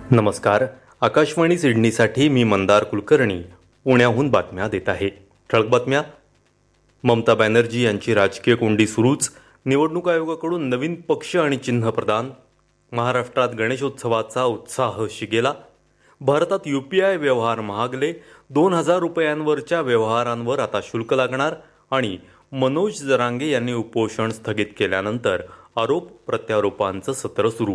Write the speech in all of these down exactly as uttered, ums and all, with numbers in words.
नमस्कार. आकाशवाणी सिडनीसाठी मी मंदार कुलकर्णी पुण्याहून बातम्या देत आहे. ठळक बातम्या. ममता बॅनर्जी यांची राजकीय कोंडी सुरूच. निवडणूक आयोगाकडून नवीन पक्ष आणि चिन्ह प्रदान. महाराष्ट्रात गणेशोत्सवाचा उत्साह शिगेला. भारतात यूपीआय व्यवहार महागले. दोन हजार रुपयांवरच्या व्यवहारांवर आता शुल्क लागणार. आणि मनोज जरांगे यांनी उपोषण स्थगित केल्यानंतर आरोप प्रत्यारोपांचं सत्र सुरू.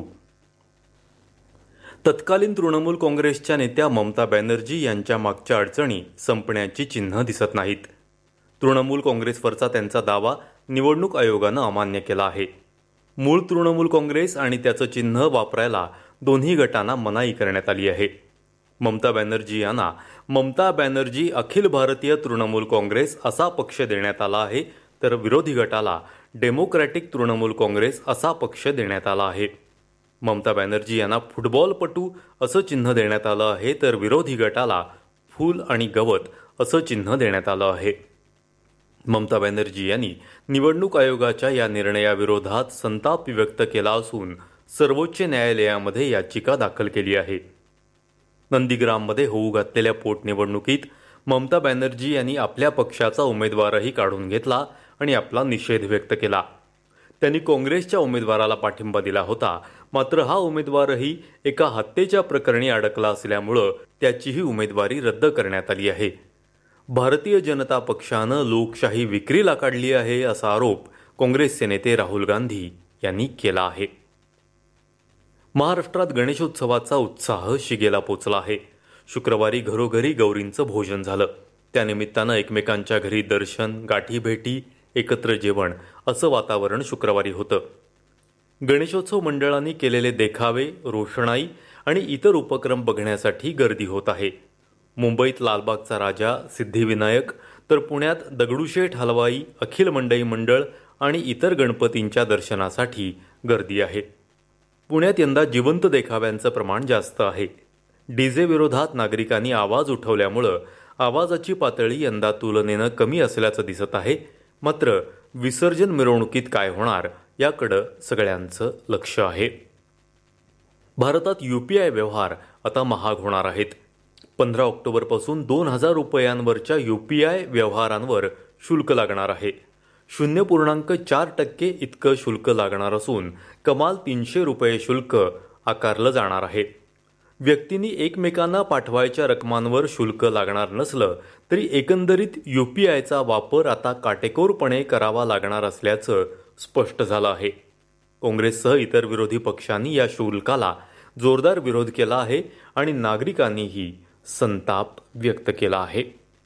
तत्कालीन तृणमूल काँग्रेसच्या नेत्या ममता बॅनर्जी यांच्या मागच्या अडचणी संपण्याची चिन्ह दिसत नाहीत. तृणमूल काँग्रेसवरचा त्यांचा दावा निवडणूक आयोगानं अमान्य केला आहे. मूळ तृणमूल काँग्रेस आणि त्याचं चिन्ह वापरायला दोन्ही गटांना मनाई करण्यात आली आहे. ममता बॅनर्जी यांना ममता बॅनर्जी अखिल भारतीय तृणमूल काँग्रेस असा पक्ष देण्यात आला आहे, तर विरोधी गटाला डेमोक्रॅटिक तृणमूल काँग्रेस असा पक्ष देण्यात आला आहे. ममता बॅनर्जी यांना फुटबॉलपटू असं चिन्ह देण्यात आलं आहे, तर विरोधी गटाला फूल आणि गवत असं चिन्ह देण्यात आलं आहे. ममता बॅनर्जी यांनी निवडणूक आयोगाच्या या निर्णयाविरोधात संताप व्यक्त केला असून सर्वोच्च न्यायालयामध्ये याचिका दाखल केली आहे. नंदीग्राममध्ये होऊ घातलेल्या पोटनिवडणुकीत ममता बॅनर्जी यांनी आपल्या पक्षाचा उमेदवारही काढून घेतला आणि आपला निषेध व्यक्त केला. त्यांनी काँग्रेसच्या उमेदवाराला पाठिंबा दिला होता, मात्र हा उमेदवारही एका हत्येच्या प्रकरणी अडकला असल्यामुळं त्याचीही उमेदवारी रद्द करण्यात आली आहे. भारतीय जनता पक्षानं लोकशाही विक्रीला काढली आहे असा आरोप काँग्रेसचे नेते राहुल गांधी यांनी केला आहे. महाराष्ट्रात गणेशोत्सवाचा उत्साह शिगेला पोचला आहे. शुक्रवारी घरोघरी गौरींचं भोजन झालं. त्यानिमित्तानं एकमेकांच्या घरी दर्शन, गाठीभेटी, एकत्र जेवण असं वातावरण शुक्रवारी होतं. गणेशोत्सव मंडळांनी केलेले देखावे, रोषणाई आणि इतर उपक्रम बघण्यासाठी गर्दी होत आहे. मुंबईत लालबागचा राजा, सिद्धिविनायक, तर पुण्यात दगडूशेठ हलवाई, अखिल मंडई मंडळ आणि इतर गणपतींच्या दर्शनासाठी गर्दी आहे. पुण्यात यंदा जिवंत देखाव्यांचं प्रमाण जास्त आहे. डीजे विरोधात नागरिकांनी आवाज उठवल्यामुळं आवाजाची पातळी यंदा तुलनेनं कमी असल्याचं दिसत आहे. मात्र विसर्जन मिरवणुकीत काय होणार याकडं सगळ्यांचं लक्ष आहे. भारतात यूपीआय व्यवहार आता महाग होणार आहेत. पंधरा ऑक्टोबरपासून दोन हजार रुपयांवरच्या यूपीआय व्यवहारांवर शुल्क लागणार आहे. शून्य पूर्णांक चार टक्के इतकं शुल्क लागणार असून कमाल तीनशे रुपये शुल्क आकारलं जाणार आहे. व्यक्तींनी एकमेकांना पाठवायच्या रकमांवर शुल्क लागणार नसलं तरी एकंदरीत यूपीआयचा वापर आता काटेकोरपणे करावा लागणार असल्याचं स्पष्ट झालं आहे. काँग्रेससह इतर विरोधी पक्षांनी या शुल्काला जोरदार विरोध केला आहे आणि नागरिकांनीही संताप व्यक्त केला आहे.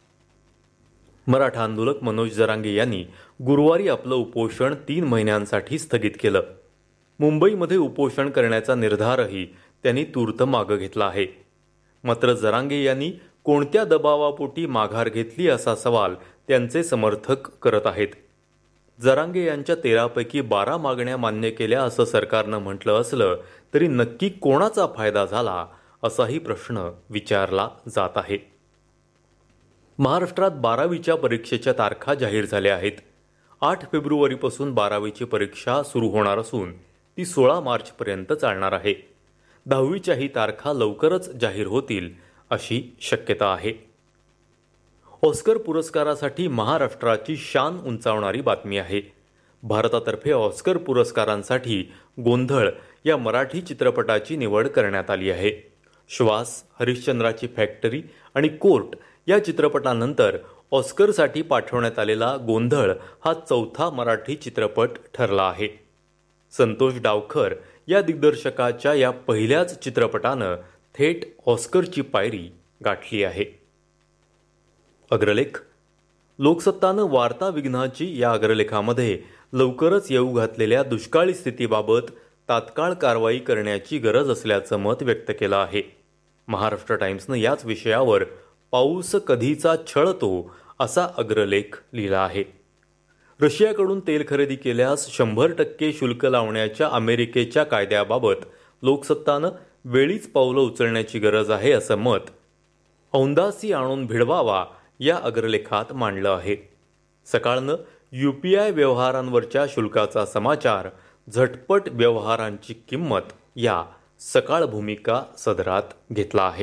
मराठा आंदोलक मनोज जरांगे यांनी गुरुवारी आपलं उपोषण तीन महिन्यांसाठी स्थगित केलं. मुंबईमध्ये उपोषण करण्याचा निर्धारही त्यांनी तूर्त मागं घेतला आहे. मात्र जरांगे यांनी कोणत्या दबावापोटी माघार घेतली असा सवाल त्यांचे समर्थक करत आहेत. जरांगे यांच्या तेरापैकी बारा मागण्या मान्य केल्या असं सरकारनं म्हटलं असलं तरी नक्की कोणाचा फायदा झाला असाही प्रश्न विचारला जात आहे. महाराष्ट्रात बारावीच्या परीक्षेच्या तारखा जाहीर झाल्या आहेत. आठ फेब्रुवारीपासून बारावीची परीक्षा सुरू होणार असून ती सोळा मार्चपर्यंत चालणार आहे. दहावीच्याही तारखा लवकरच जाहीर होतील अशी शक्यता आहे. ऑस्कर पुरस्कारासाठी महाराष्ट्राची शान उंचावणारी बातमी आहे. भारतातर्फे ऑस्कर पुरस्कारांसाठी गोंधळ या मराठी चित्रपटाची निवड करण्यात आली आहे. श्वास, हरिश्चंद्राची फॅक्टरी आणि कोर्ट या चित्रपटानंतर ऑस्करसाठी पाठवण्यात आलेला गोंधळ हा चौथा मराठी चित्रपट ठरला आहे. संतोष डावखर या दिग्दर्शकाच्या या पहिल्याच चित्रपटानं थेट ऑस्करची पायरी गाठली आहे. अग्रलेख. लोकसत्तानं वार्ता विघ्नाची या अग्रलेखामध्ये लवकरच येऊ घातलेल्या दुष्काळी स्थितीबाबत तात्काळ कारवाई करण्याची गरज असल्याचं मत व्यक्त केलं आहे. महाराष्ट्र टाइम्सनं याच विषयावर पाऊस कधीचा छळतो असा अग्रलेख लिहिला आहे. रशियाकडून तेल खरेदी केल्यास शंभर टक्के शुल्क लावण्याच्या अमेरिकेच्या कायद्याबाबत लोकसत्तानं वेळीच पावलं उचलण्याची गरज आहे असं मत औंदासी आणून भिडवावा या अग्रलेखात मांडलं आहे. सकाळनं यूपीआय व्यवहारांवरच्या शुल्काचा समाचार, झटपट व्यवहारांची किंमत या सकाळ भूमिका सदरात घेतला आहे.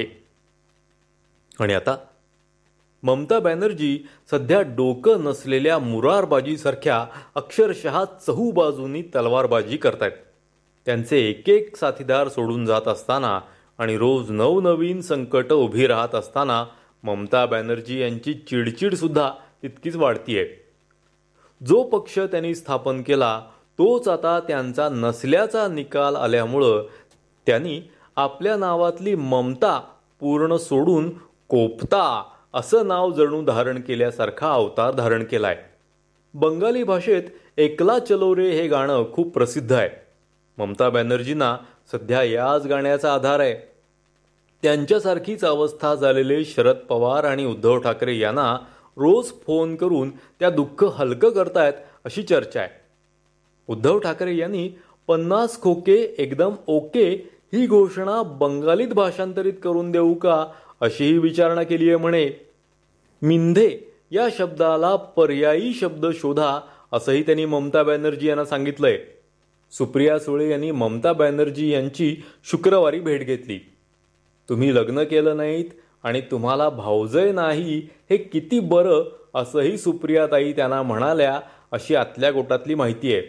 आणि आता ममता बॅनर्जी सध्या डोकं नसलेल्या मुरारबाजीसारख्या अक्षरशः चहूबाजूंनी तलवारबाजी करतायत. त्यांचे एक एक साथीदार सोडून जात असताना आणि रोज नवनवीन संकट उभी राहत असताना ममता बॅनर्जी यांची चिडचिड सुद्धा तितकीच वाढतीये. जो पक्ष त्यांनी स्थापन केला तोच आता त्यांचा नसल्याचा निकाल आल्यामुळं त्यांनी आपल्या नावातली ममता पूर्ण सोडून कोफता असं नाव जणू धारण केल्यासारखा अवतार धारण केलाय. बंगाली भाषेत एकला चलो रे हे गाणं खूप प्रसिद्ध आहे. ममता बॅनर्जींना सध्या याच गाण्याचा आधार आहे. त्यांच्यासारखीच अवस्था झालेले शरद पवार आणि उद्धव ठाकरे यांना रोज फोन करून त्या दुःख हलकं करतायत अशी चर्चा आहे. उद्धव ठाकरे यांनी पन्नास खोके एकदम ओके ही घोषणा बंगालीत भाषांतरित करून देऊ का अशीही विचारणा केली आहे म्हणे. मिंधे या शब्दाला पर्यायी शब्द शोधा असंही त्यांनी ममता बॅनर्जी यांना सांगितलंय. सुप्रिया सुळे यांनी ममता बॅनर्जी यांची शुक्रवारी भेट घेतली. तुम्ही लग्न केलं नाहीत आणि तुम्हाला भावजय नाही हे किती बरं असंही सुप्रियाताई त्यांना म्हणाल्या अशी आतल्या गोटातली माहिती आहे.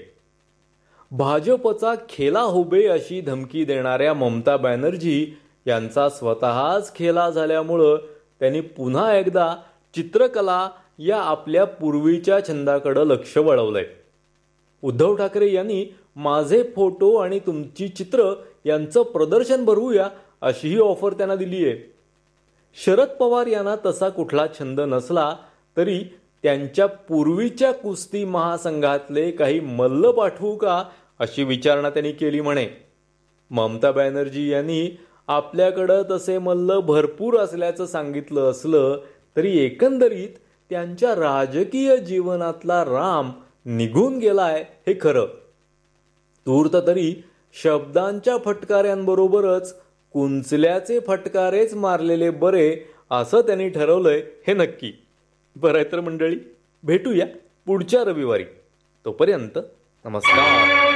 भाजपचा खेला होबे अशी धमकी देणाऱ्या ममता बॅनर्जी यांचा स्वतःच खेला झाल्यामुळं त्यांनी पुन्हा एकदा चित्रकला या आपल्या पूर्वीच्या छंदाकडे लक्ष वळवलंय. उद्धव ठाकरे यांनी माझे फोटो आणि तुमची चित्र यांचं प्रदर्शन भरवूया अशीही ऑफर त्यांना दिली आहे. शरद पवार यांना तसा कुठला छंद नसला तरी त्यांच्या पूर्वीच्या कुस्ती महासंघातले काही मल्ल पाठवू का अशी विचारणा त्यांनी केली म्हणे. ममता बॅनर्जी यांनी आपल्याकडं तसे मल्ल भरपूर असल्याचं सांगितलं असलं तरी एकंदरीत त्यांच्या राजकीय जीवनातला राम निघून गेलाय हे खरं. तूर्त तरी शब्दांच्या फटकाऱ्यांबरोबरच कुंचल्याचे फटकारेच मारलेले बरे असं त्यांनी ठरवलंय हे नक्की. बरं तर मंडळी, भेटूया पुढच्या रविवारी. तोपर्यंत नमस्कार.